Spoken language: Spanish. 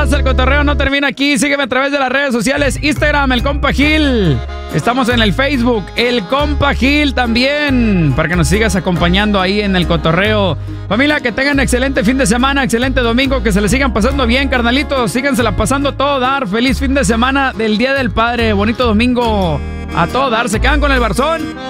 raza, el cotorreo no termina aquí. Sígueme a través de las redes sociales. Instagram, el compa Gil. Estamos en el Facebook, el compa Gil también, para que nos sigas acompañando ahí en el cotorreo. Familia, que tengan excelente fin de semana, excelente domingo, que se le sigan pasando bien, carnalitos. Sígansela pasando todo dar. Feliz fin de semana del Día del Padre. Bonito domingo a todo dar. Se quedan con el Barzón.